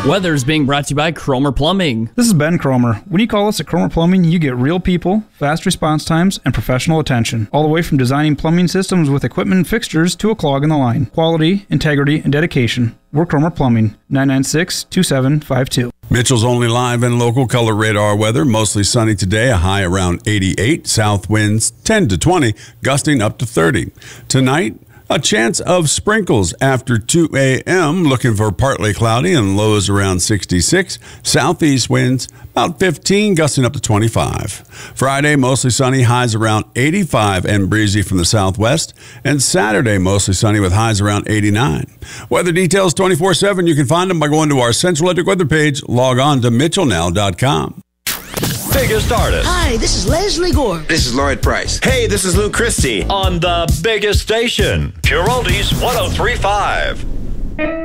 Weather is being brought to you by Cromer Plumbing. This is Ben Cromer. When you call us at Cromer Plumbing, you get real people, fast response times, and professional attention. All the way from designing plumbing systems with equipment and fixtures to a clog in the line. Quality, integrity, and dedication. We're Cromer Plumbing, 996-2752. Mitchell's only live and local color radar weather. Mostly sunny today, a high around 88. South winds 10 to 20, gusting up to 30. Tonight, a chance of sprinkles after 2 a.m. Looking for partly cloudy and lows around 66. Southeast winds about 15, gusting up to 25. Friday, mostly sunny, highs around 85 and breezy from the southwest. And Saturday, mostly sunny with highs around 89. Weather details 24/7. You can find them by going to our Central Electric weather page. Log on to mitchellnow.com. Biggest artist. Hi, this is Leslie Gore. This is Lloyd Price. Hey, this is Lou Christie. On the biggest station, Pure Oldies 103.5.